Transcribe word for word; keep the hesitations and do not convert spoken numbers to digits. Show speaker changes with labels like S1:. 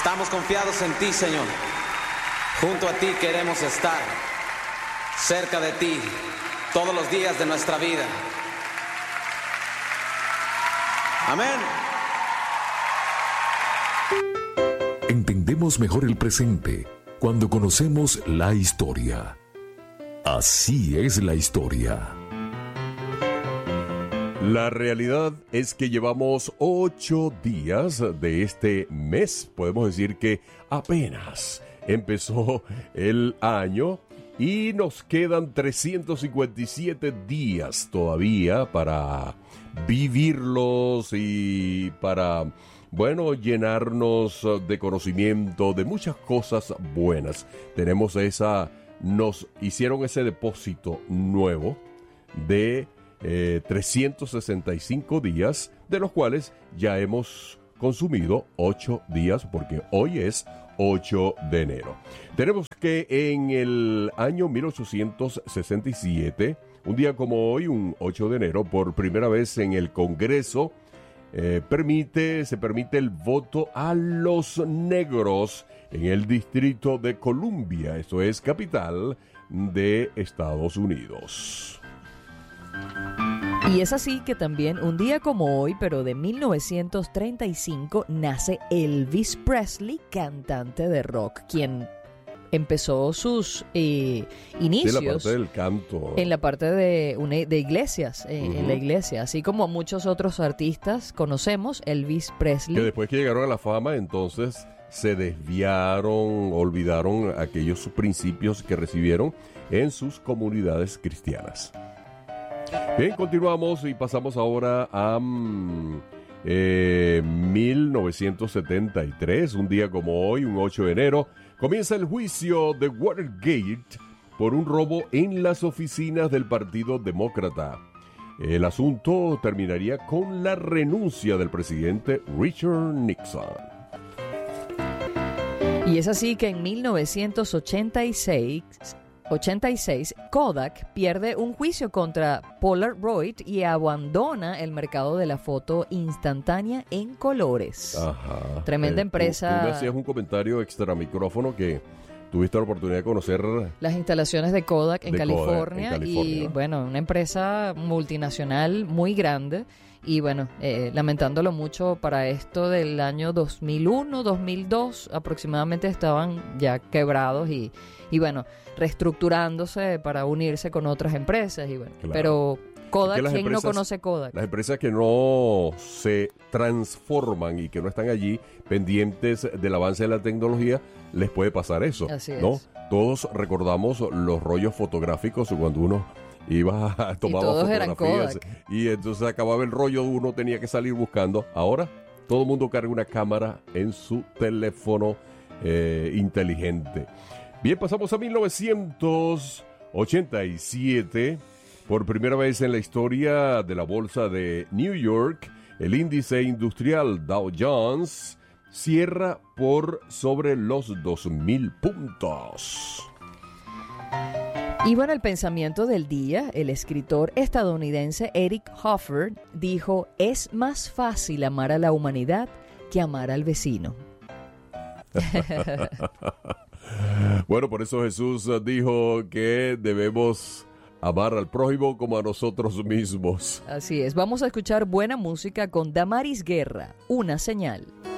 S1: Estamos confiados en ti, Señor. Junto a ti queremos estar, cerca de ti, todos los días de nuestra vida. Amén.
S2: Entendemos mejor el presente cuando conocemos la historia. Así es la historia.
S3: La realidad es que llevamos ocho días de este mes. Podemos decir que apenas empezó el año y nos quedan trescientos cincuenta y siete días todavía para vivirlos y para, bueno, llenarnos de conocimiento de muchas cosas buenas. Tenemos esa, nos hicieron ese depósito nuevo de Eh, trescientos sesenta y cinco días, de los cuales ya hemos consumido ocho días, porque hoy es ocho de enero. Tenemos que en el año mil ochocientos sesenta y siete, un día como hoy, un ocho de enero, por primera vez en el Congreso, eh, permite, se permite el voto a los negros en el Distrito de Columbia, esto es capital de Estados Unidos.
S4: Y es así que también un día como hoy, pero de mil novecientos treinta y cinco, nace Elvis Presley, cantante de rock, quien empezó sus eh, inicios
S3: de la parte del canto,
S4: en la parte de, una, de iglesias, eh,
S3: uh-huh.
S4: en la iglesia, así como muchos otros artistas conocemos, Elvis Presley.
S3: Que después que llegaron a la fama, entonces se desviaron, olvidaron aquellos principios que recibieron en sus comunidades cristianas. Bien, continuamos y pasamos ahora a mm, eh, mil novecientos setenta y tres, un día como hoy, un ocho de enero, comienza el juicio de Watergate por un robo en las oficinas del Partido Demócrata. El asunto terminaría con la renuncia del presidente Richard Nixon.
S4: Y es así que en mil novecientos ochenta y seis... ochenta y seis, Kodak pierde un juicio contra Polaroid y abandona el mercado de la foto instantánea en colores.
S3: Ajá.
S4: Tremenda
S3: eh,
S4: empresa.
S3: Tú, tú me hacías un comentario extra micrófono que tuviste la oportunidad de conocer
S4: las instalaciones de Kodak en,
S3: de
S4: California,
S3: Kodak, en California,
S4: y
S3: ¿no?
S4: bueno, una empresa multinacional muy grande. Y bueno, eh, lamentándolo mucho, para esto del año dos mil uno, dos mil dos aproximadamente estaban ya quebrados y, y bueno, reestructurándose para unirse con otras empresas. Y bueno,
S3: claro.
S4: Pero Kodak, ¿quién
S3: empresas,
S4: no conoce Kodak?
S3: Las empresas que no se transforman y que no están allí pendientes del avance de la tecnología, les puede pasar eso.
S4: Así
S3: ¿no?
S4: es.
S3: Todos recordamos los rollos fotográficos cuando uno iba a tomar fotografías y entonces acababa el rollo, uno tenía que salir buscando. Ahora todo el mundo carga una cámara en su teléfono eh, inteligente. Bien, pasamos a mil novecientos ochenta y siete. Por primera vez en la historia de la bolsa de New York, el índice industrial Dow Jones cierra por sobre los dos mil puntos.
S4: Y bueno, el pensamiento del día, el escritor estadounidense Eric Hoffer dijo: es más fácil amar a la humanidad que amar al vecino.
S3: Bueno, por eso Jesús dijo que debemos amar al prójimo como a nosotros mismos.
S4: Así es, vamos a escuchar buena música con Damaris Guerra, Una Señal.